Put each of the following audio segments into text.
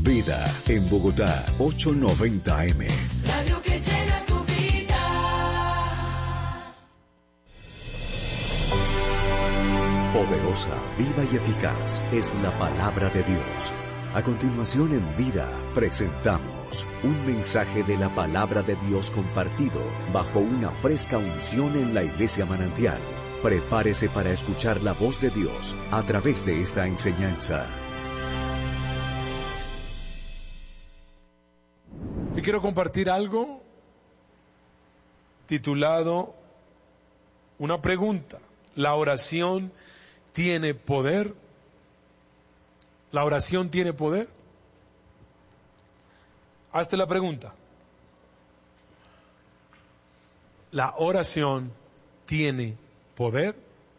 Vida, en Bogotá, 890 AM. Radio que llena tu vida. Poderosa, viva y eficaz es la palabra de Dios. A continuación en Vida presentamos un mensaje de la palabra de Dios compartido bajo una fresca unción en la Iglesia Manantial. Prepárese para escuchar la voz de Dios a través de esta enseñanza. Y quiero compartir algo titulado una pregunta. ¿La oración tiene poder? ¿La oración tiene poder? Hazte la pregunta. ¿La oración tiene poder?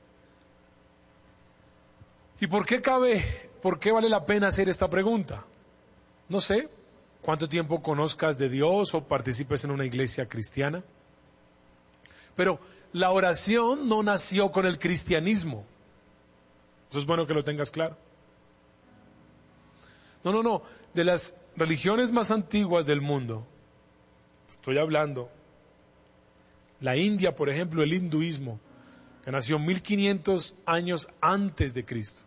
¿Y por qué vale la pena hacer esta pregunta? No sé cuánto tiempo conozcas de Dios o participes en una iglesia cristiana, pero la oración no nació con el cristianismo. Eso es bueno que lo tengas claro. No. De las religiones más antiguas del mundo, estoy hablando, la India, por ejemplo, el hinduismo, que nació 1500 años antes de Cristo.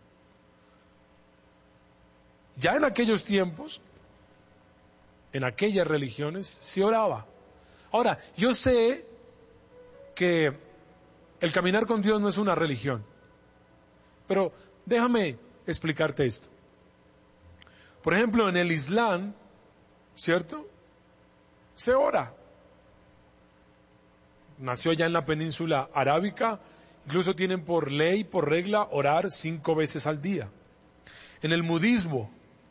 Ya en aquellos tiempos, en aquellas religiones, se oraba. Ahora, yo sé que el caminar con Dios no es una religión, pero déjame explicarte esto. Por ejemplo, en el Islam, ¿cierto? Se ora. Nació ya en la península arábica, incluso tienen por ley, por regla, orar 5 veces al día. En el budismo,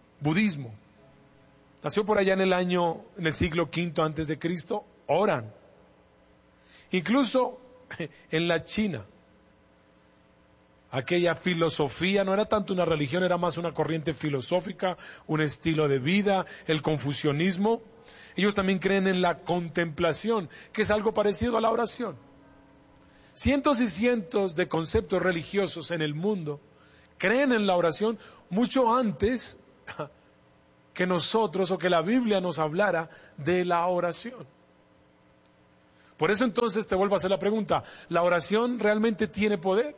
nació por allá en el siglo V antes de Cristo, oran. Incluso en la China, aquella filosofía no era tanto una religión, era más una corriente filosófica, un estilo de vida, el confucianismo. Ellos también creen en la contemplación, que es algo parecido a la oración. Cientos y cientos de conceptos religiosos en el mundo creen en la oración mucho antes que nosotros o que la Biblia nos hablara de la oración. Por eso entonces te vuelvo a hacer la pregunta, ¿la oración realmente tiene poder?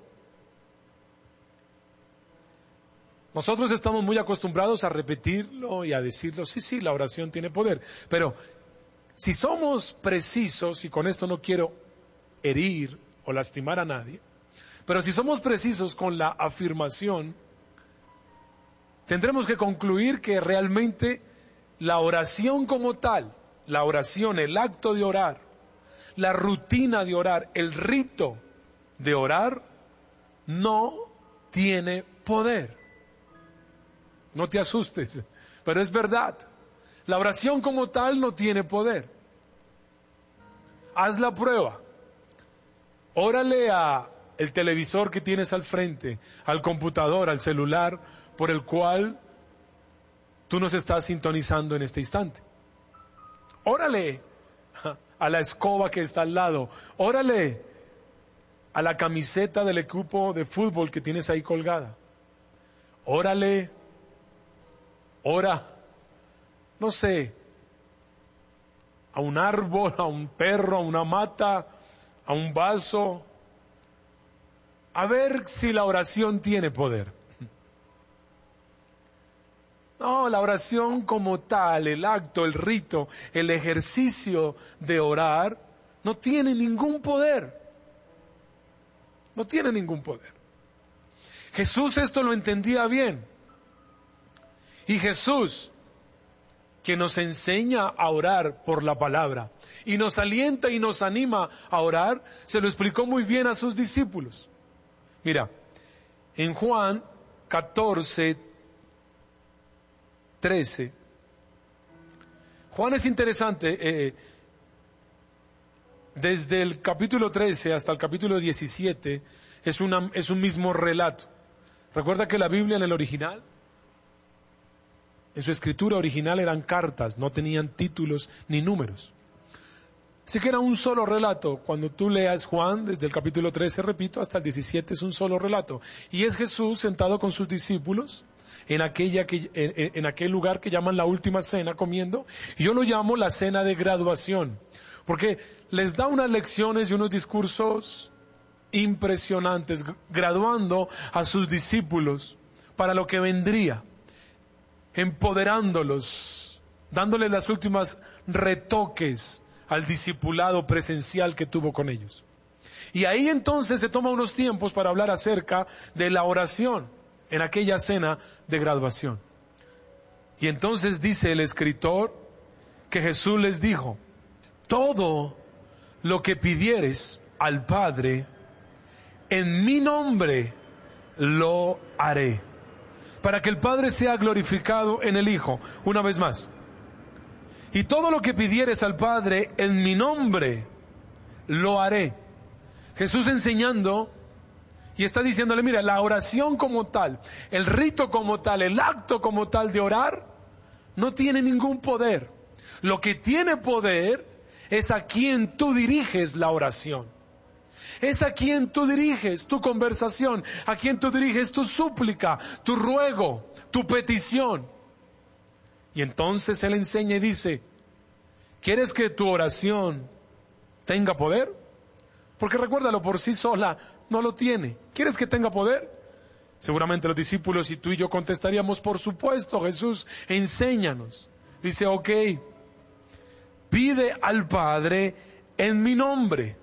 Nosotros estamos muy acostumbrados a repetirlo y a decirlo, sí, la oración tiene poder. Pero si somos precisos, y con esto no quiero herir o lastimar a nadie, pero si somos precisos con la afirmación, tendremos que concluir que realmente la oración como tal, la oración, el acto de orar, la rutina de orar, el rito de orar, no tiene poder. No te asustes, pero es verdad. La oración como tal no tiene poder. Haz la prueba. Órale a el televisor que tienes al frente, al computador, al celular, por el cual tú nos estás sintonizando en este instante. Órale a la escoba que está al lado. Órale a la camiseta del equipo de fútbol que tienes ahí colgada. Órale. Ora, no sé, a un árbol, a un perro, a una mata, a un vaso, a ver si la oración tiene poder. No, la oración como tal, el acto, el rito, el ejercicio de orar, no tiene ningún poder. No tiene ningún poder. Jesús esto lo entendía bien. Y Jesús, que nos enseña a orar por la palabra y nos alienta y nos anima a orar, se lo explicó muy bien a sus discípulos. Mira, en Juan 14:13, Juan es interesante, desde el capítulo 13 hasta el capítulo 17 es un mismo relato. Recuerda que la Biblia en el original, en su escritura original eran cartas, no tenían títulos ni números. Así que era un solo relato. Cuando tú leas Juan, desde el capítulo 13, repito, hasta el 17 es un solo relato. Y es Jesús sentado con sus discípulos en aquel lugar que llaman la última cena, comiendo. Y yo lo llamo la cena de graduación, porque les da unas lecciones y unos discursos impresionantes, graduando a sus discípulos para lo que vendría, empoderándolos, dándoles las últimas retoques al discipulado presencial que tuvo con ellos. Y ahí entonces se toma unos tiempos para hablar acerca de la oración en aquella cena de graduación. Y entonces dice el escritor que Jesús les dijo: todo lo que pidieres al Padre en mi nombre lo haré, para que el Padre sea glorificado en el Hijo. Una vez más. Y todo lo que pidieres al Padre en mi nombre lo haré. Jesús enseñando y está diciéndole: mira, la oración como tal, el rito como tal, el acto como tal de orar no tiene ningún poder. Lo que tiene poder es a quien tú diriges la oración. Es a quien tú diriges tu conversación, a quien tú diriges tu súplica, tu ruego, tu petición. Y entonces Él enseña y dice: ¿quieres que tu oración tenga poder? Porque recuérdalo, por sí sola no lo tiene. ¿Quieres que tenga poder? Seguramente los discípulos y tú y yo contestaríamos: por supuesto, Jesús, enséñanos. Dice: ok, pide al Padre en mi nombre.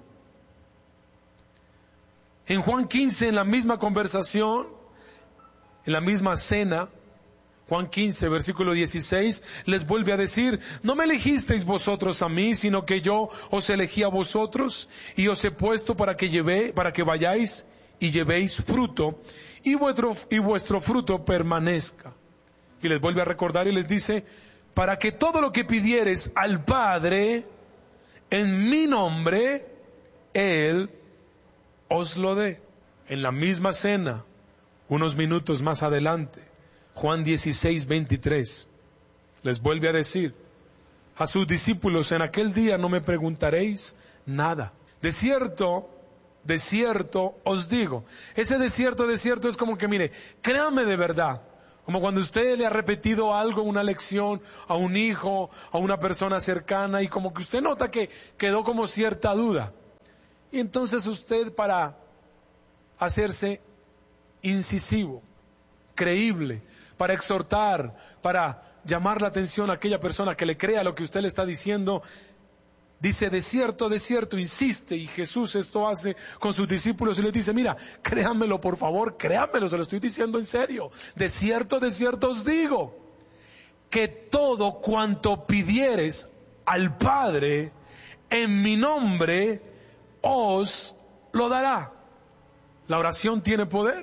En Juan 15, en la misma conversación, en la misma cena, Juan 15, versículo 16, les vuelve a decir: no me elegisteis vosotros a mí, sino que yo os elegí a vosotros, y os he puesto para que vayáis y llevéis fruto, y vuestro fruto permanezca. Y les vuelve a recordar y les dice: para que todo lo que pidieres al Padre en mi nombre, Él os lo dé. En la misma cena, unos minutos más adelante, Juan 16, 23, les vuelve a decir a sus discípulos: en aquel día no me preguntaréis nada. De cierto os digo. Ese de cierto es como que, mire, créame de verdad. Como cuando usted le ha repetido algo, una lección a un hijo, a una persona cercana, y como que usted nota que quedó como cierta duda. Y entonces usted, para hacerse incisivo, creíble, para exhortar, para llamar la atención a aquella persona que le crea lo que usted le está diciendo, dice: de cierto, insiste. Y Jesús esto hace con sus discípulos y les dice: mira, créanmelo por favor, créanmelo, se lo estoy diciendo en serio. De cierto os digo, que todo cuanto pidieres al Padre en mi nombre, os lo dará. La oración tiene poder.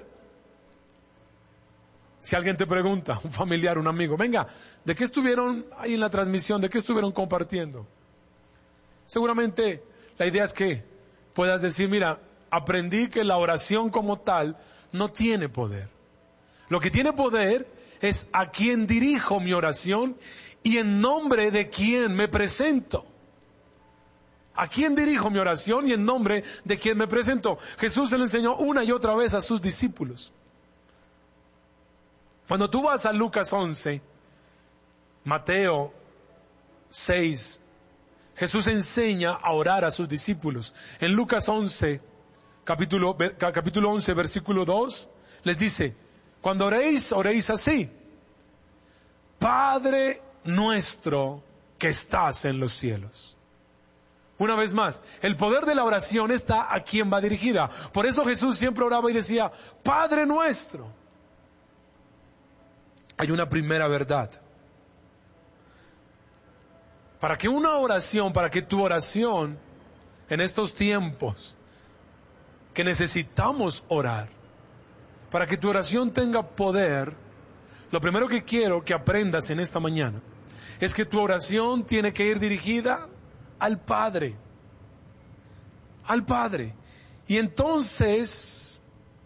Si alguien te pregunta, un familiar, un amigo: venga, ¿de qué estuvieron ahí en la transmisión? ¿De qué estuvieron compartiendo? Seguramente la idea es que puedas decir: mira, aprendí que la oración como tal no tiene poder. Lo que tiene poder es a quién dirijo mi oración y en nombre de quién me presento. ¿A quién dirijo mi oración y en nombre de quién me presento? Jesús se lo enseñó una y otra vez a sus discípulos. Cuando tú vas a Lucas 11, Mateo 6, Jesús enseña a orar a sus discípulos. En Lucas 11, capítulo 11, versículo 2, les dice: cuando oréis así: Padre nuestro que estás en los cielos. Una vez más, el poder de la oración está a quien va dirigida. Por eso Jesús siempre oraba y decía: Padre nuestro. Hay una primera verdad. Para que tu oración en estos tiempos que necesitamos orar, para que tu oración tenga poder, lo primero que quiero que aprendas en esta mañana es que tu oración tiene que ir dirigida al Padre. Al Padre. Y entonces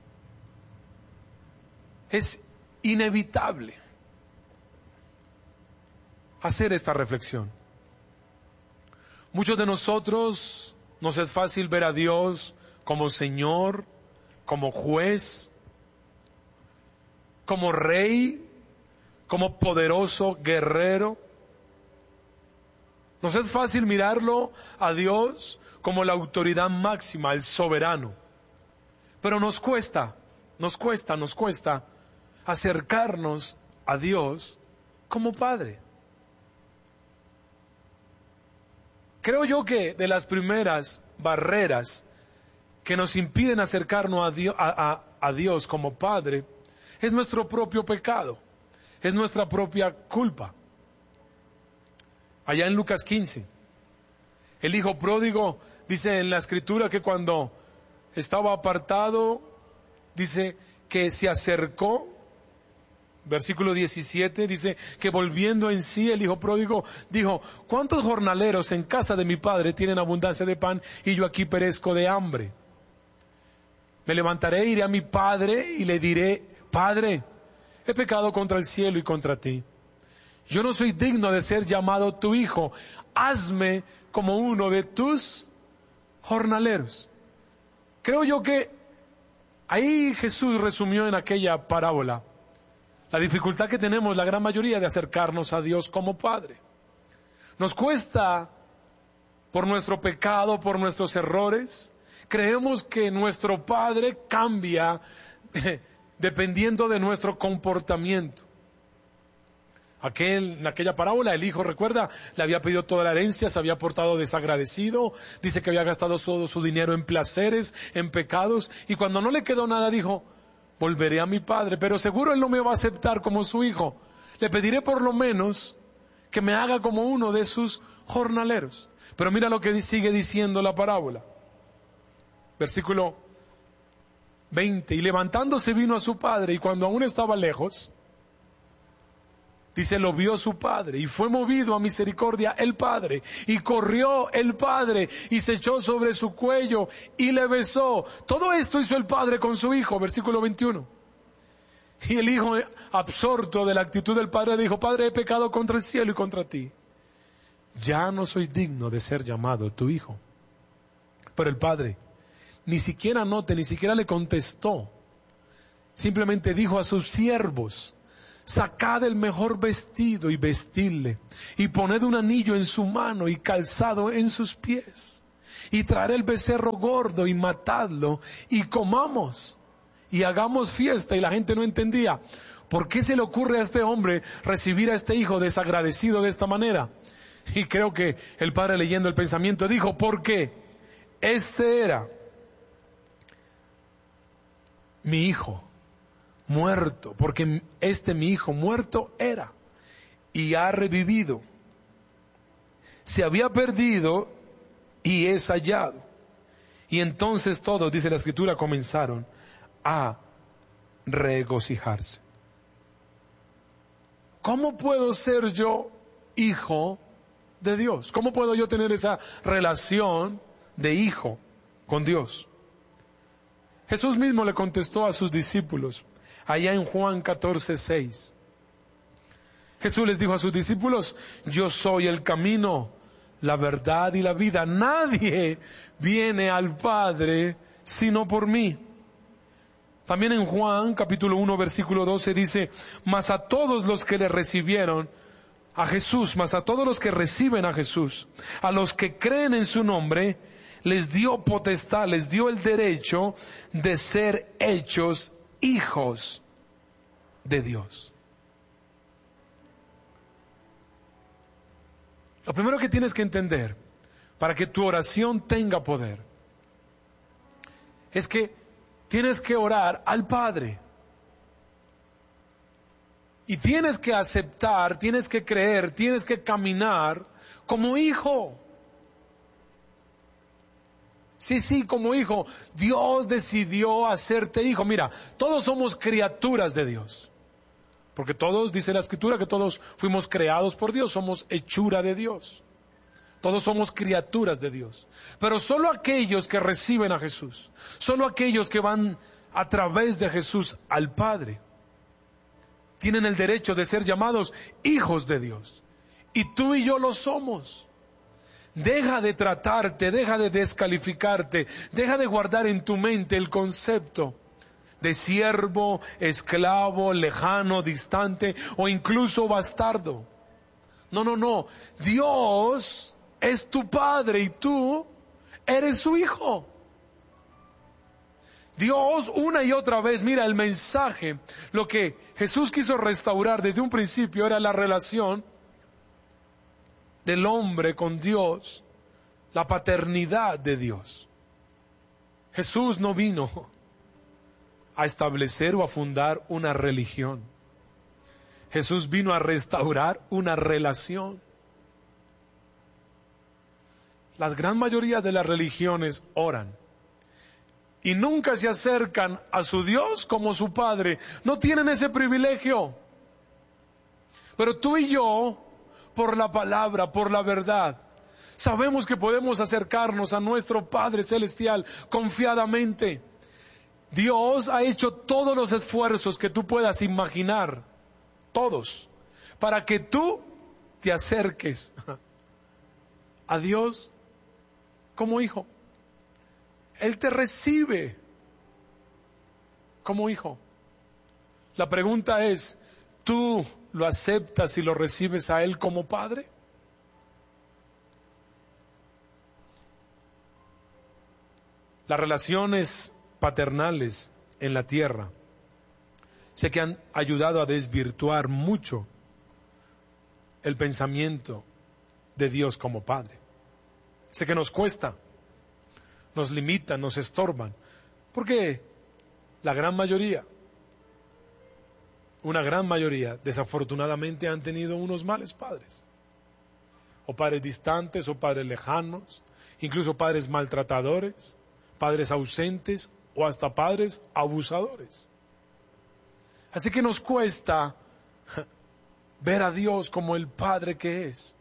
es inevitable hacer esta reflexión. Muchos de nosotros nos es fácil ver a Dios como Señor, como juez, como rey, como poderoso guerrero. Nos es fácil mirarlo a Dios como la autoridad máxima, el soberano. Pero nos cuesta acercarnos a Dios como Padre. Creo yo que de las primeras barreras que nos impiden acercarnos a Dios como Padre es nuestro propio pecado, es nuestra propia culpa. Allá en Lucas 15, el hijo pródigo dice en la escritura que cuando estaba apartado, dice que se acercó, versículo 17, dice que volviendo en sí el hijo pródigo dijo: ¿cuántos jornaleros en casa de mi padre tienen abundancia de pan y yo aquí perezco de hambre? Me levantaré, iré a mi padre y le diré: Padre, he pecado contra el cielo y contra ti. Yo no soy digno de ser llamado tu hijo. Hazme como uno de tus jornaleros. Creo yo que ahí Jesús resumió en aquella parábola la dificultad que tenemos la gran mayoría de acercarnos a Dios como Padre. Nos cuesta por nuestro pecado, por nuestros errores. Creemos que nuestro Padre cambia dependiendo de nuestro comportamiento. En aquella parábola, el hijo, recuerda, le había pedido toda la herencia, se había portado desagradecido, dice que había gastado todo su dinero en placeres, en pecados, y cuando no le quedó nada dijo: volveré a mi padre, pero seguro él no me va a aceptar como su hijo. Le pediré por lo menos que me haga como uno de sus jornaleros. Pero mira lo que sigue diciendo la parábola. Versículo 20, y levantándose vino a su padre, y cuando aún estaba lejos, dice, lo vio su padre, y fue movido a misericordia el padre, y corrió el padre, y se echó sobre su cuello, y le besó. Todo esto hizo el padre con su hijo, versículo 21. Y el hijo, absorto de la actitud del padre, dijo: Padre, he pecado contra el cielo y contra ti. Ya no soy digno de ser llamado tu hijo. Pero el padre ni siquiera le contestó. Simplemente dijo a sus siervos: sacad el mejor vestido y vestidle, y poned un anillo en su mano y calzado en sus pies, y traeré el becerro gordo y matadlo, y comamos, y hagamos fiesta. Y la gente no entendía, ¿por qué se le ocurre a este hombre recibir a este hijo desagradecido de esta manera? Y creo que el padre, leyendo el pensamiento, dijo: porque este era mi hijo muerto, porque mi hijo muerto era y ha revivido, se había perdido y es hallado. Y entonces todos, dice la escritura, comenzaron a regocijarse. ¿Cómo puedo ser yo hijo de Dios? ¿Cómo puedo yo tener esa relación de hijo con Dios? Jesús mismo le contestó a sus discípulos allá en Juan 14:6. Jesús les dijo a sus discípulos: yo soy el camino, la verdad y la vida. Nadie viene al Padre sino por mí. También en Juan capítulo 1 versículo 12 dice: mas a todos los que le recibieron a Jesús, mas a todos los que reciben a Jesús, a los que creen en su nombre, les dio potestad, les dio el derecho de ser hechos hijos de Dios. Lo primero que tienes que entender para que tu oración tenga poder es que tienes que orar al Padre. Y tienes que aceptar, tienes que creer, tienes que caminar como hijo. Sí, como hijo. Dios decidió hacerte hijo. Mira, todos somos criaturas de Dios. Porque todos, dice la Escritura, que todos fuimos creados por Dios, somos hechura de Dios. Todos somos criaturas de Dios. Pero solo aquellos que reciben a Jesús, solo aquellos que van a través de Jesús al Padre, tienen el derecho de ser llamados hijos de Dios. Y tú y yo lo somos. Deja de tratarte, deja de descalificarte, deja de guardar en tu mente el concepto de siervo, esclavo, lejano, distante o incluso bastardo. No, no, no. Dios es tu Padre y tú eres su hijo. Dios una y otra vez, mira el mensaje, lo que Jesús quiso restaurar desde un principio era la relación del hombre con Dios, la paternidad de Dios. Jesús no vino a establecer o a fundar una religión. Jesús vino a restaurar una relación. La gran mayoría de las religiones oran y nunca se acercan a su Dios como su Padre. No tienen ese privilegio. Pero tú y yo, por la palabra, por la verdad, sabemos que podemos acercarnos a nuestro Padre Celestial confiadamente. Dios ha hecho todos los esfuerzos que tú puedas imaginar, todos, para que tú te acerques a Dios como hijo. Él te recibe como hijo. La pregunta es, ¿tú lo aceptas y lo recibes a Él como Padre? Las relaciones paternales en la tierra sé que han ayudado a desvirtuar mucho el pensamiento de Dios como Padre. Sé que nos cuesta, nos limitan, nos estorban, porque la gran mayoría, una gran mayoría, desafortunadamente han tenido unos males padres, o padres distantes, o padres lejanos, incluso padres maltratadores, padres ausentes, o hasta padres abusadores. Así que nos cuesta ver a Dios como el Padre que es.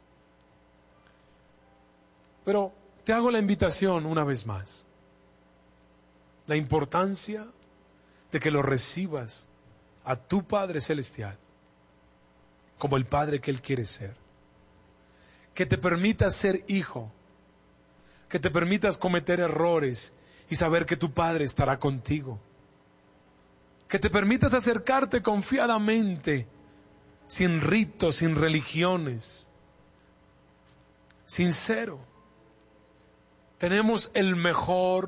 Pero te hago la invitación una vez más. La importancia de que lo recibas a tu Padre Celestial como el Padre que Él quiere ser. Que te permitas ser hijo. Que te permitas cometer errores y saber que tu Padre estará contigo. Que te permitas acercarte confiadamente, sin ritos, sin religiones, sincero. Tenemos el mejor